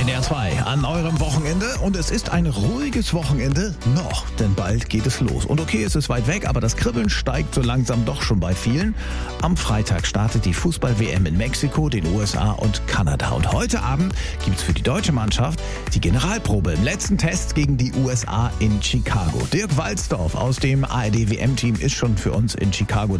NDR 2 an eurem Wochenende und es ist ein ruhiges Wochenende noch, denn bald geht es los. Und okay, es ist weit weg, aber das Kribbeln steigt so langsam doch schon bei vielen. Am Freitag startet die Fußball-WM in Mexiko, den USA und Kanada. Und heute Abend gibt's für die deutsche Mannschaft die Generalprobe im letzten Test gegen die USA in Chicago. Dirk Walzdorf aus dem ARD-WM-Team ist schon für uns in Chicago